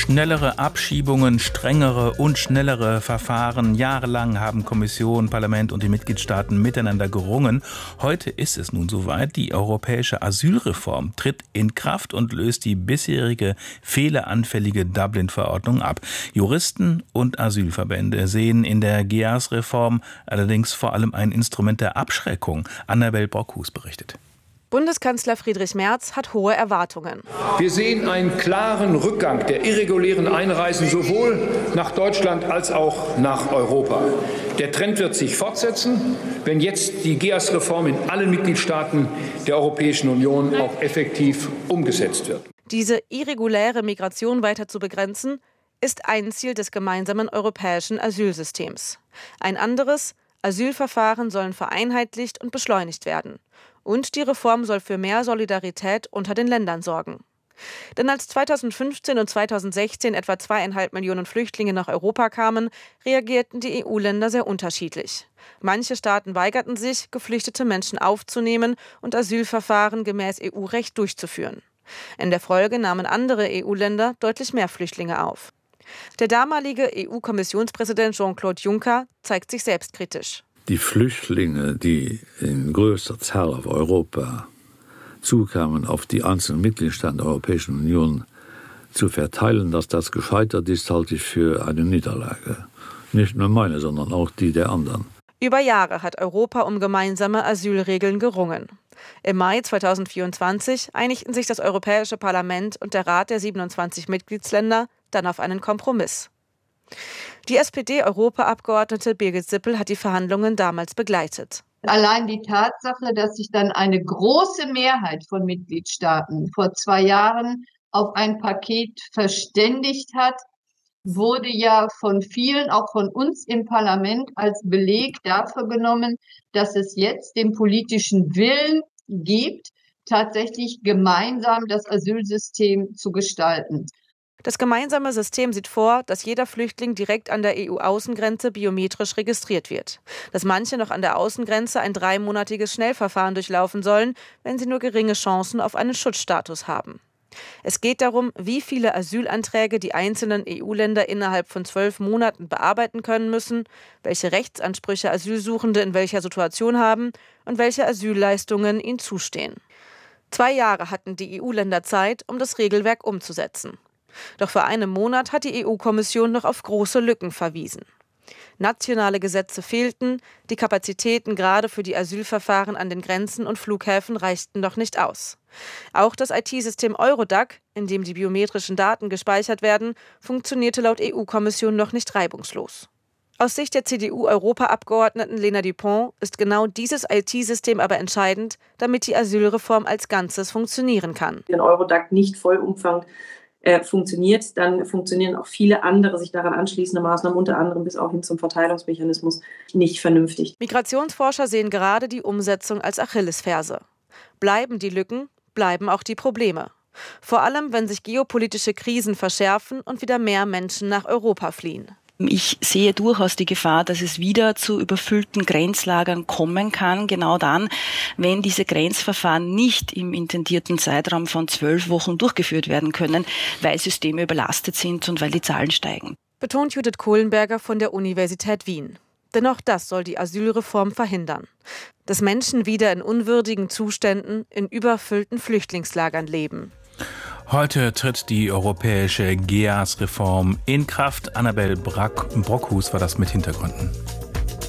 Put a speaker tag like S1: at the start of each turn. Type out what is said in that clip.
S1: Schnellere Abschiebungen, strengere und schnellere Verfahren. Jahrelang haben Kommission, Parlament und die Mitgliedstaaten miteinander gerungen. Heute ist es nun soweit. Die europäische Asylreform tritt in Kraft und löst die bisherige fehleranfällige Dublin-Verordnung ab. Juristen und Asylverbände sehen in der GEAS-Reform allerdings vor allem ein Instrument der Abschreckung. Annabel Brockhus berichtet.
S2: Bundeskanzler Friedrich Merz hat hohe Erwartungen.
S3: Wir sehen einen klaren Rückgang der irregulären Einreisen sowohl nach Deutschland als auch nach Europa. Der Trend wird sich fortsetzen, wenn jetzt die GEAS-Reform in allen Mitgliedstaaten der Europäischen Union auch effektiv umgesetzt wird.
S2: Diese irreguläre Migration weiter zu begrenzen, ist ein Ziel des gemeinsamen europäischen Asylsystems. Ein anderes: Asylverfahren sollen vereinheitlicht und beschleunigt werden. Und die Reform soll für mehr Solidarität unter den Ländern sorgen. Denn als 2015 und 2016 etwa 2,5 Millionen Flüchtlinge nach Europa kamen, reagierten die EU-Länder sehr unterschiedlich. Manche Staaten weigerten sich, geflüchtete Menschen aufzunehmen und Asylverfahren gemäß EU-Recht durchzuführen. In der Folge nahmen andere EU-Länder deutlich mehr Flüchtlinge auf. Der damalige EU-Kommissionspräsident Jean-Claude Juncker zeigt sich selbstkritisch.
S4: Die Flüchtlinge, die in größter Zahl auf Europa zukamen, auf die einzelnen Mitgliedstaaten der Europäischen Union zu verteilen, dass das gescheitert ist, halte ich für eine Niederlage. Nicht nur meine, sondern auch die der anderen.
S2: Über Jahre hat Europa um gemeinsame Asylregeln gerungen. Im Mai 2024 einigten sich das Europäische Parlament und der Rat der 27 Mitgliedsländer dann auf einen Kompromiss. Die SPD-Europaabgeordnete Birgit Sippel hat die Verhandlungen damals begleitet.
S5: Allein die Tatsache, dass sich dann eine große Mehrheit von Mitgliedstaaten vor 2 Jahren auf ein Paket verständigt hat, wurde ja von vielen, auch von uns im Parlament, als Beleg dafür genommen, dass es jetzt den politischen Willen gibt, tatsächlich gemeinsam das Asylsystem zu gestalten.
S2: Das gemeinsame System sieht vor, dass jeder Flüchtling direkt an der EU-Außengrenze biometrisch registriert wird. Dass manche noch an der Außengrenze ein 3-monatiges Schnellverfahren durchlaufen sollen, wenn sie nur geringe Chancen auf einen Schutzstatus haben. Es geht darum, wie viele Asylanträge die einzelnen EU-Länder innerhalb von 12 Monaten bearbeiten können müssen, welche Rechtsansprüche Asylsuchende in welcher Situation haben und welche Asylleistungen ihnen zustehen. 2 Jahre hatten die EU-Länder Zeit, um das Regelwerk umzusetzen. Doch vor einem Monat hat die EU-Kommission noch auf große Lücken verwiesen. Nationale Gesetze fehlten, die Kapazitäten gerade für die Asylverfahren an den Grenzen und Flughäfen reichten noch nicht aus. Auch das IT-System Eurodac, in dem die biometrischen Daten gespeichert werden, funktionierte laut EU-Kommission noch nicht reibungslos. Aus Sicht der CDU-Europaabgeordneten Lena Dupont ist genau dieses IT-System aber entscheidend, damit die Asylreform als Ganzes funktionieren kann.
S6: Wenn Eurodac nicht vollumfänglich funktioniert, dann funktionieren auch viele andere sich daran anschließende Maßnahmen, unter anderem bis auch hin zum Verteilungsmechanismus, nicht vernünftig.
S2: Migrationsforscher sehen gerade die Umsetzung als Achillesferse. Bleiben die Lücken, bleiben auch die Probleme. Vor allem, wenn sich geopolitische Krisen verschärfen und wieder mehr Menschen nach Europa fliehen.
S7: Ich sehe durchaus die Gefahr, dass es wieder zu überfüllten Grenzlagern kommen kann, genau dann, wenn diese Grenzverfahren nicht im intendierten Zeitraum von 12 Wochen durchgeführt werden können, weil Systeme überlastet sind und weil die Zahlen steigen.
S2: Betont Judith Kohlenberger von der Universität Wien. Denn auch das soll die Asylreform verhindern. Dass Menschen wieder in unwürdigen Zuständen in überfüllten Flüchtlingslagern leben.
S1: Heute tritt die europäische GEAS-Reform in Kraft. Annabel Brockhus war das mit Hintergründen.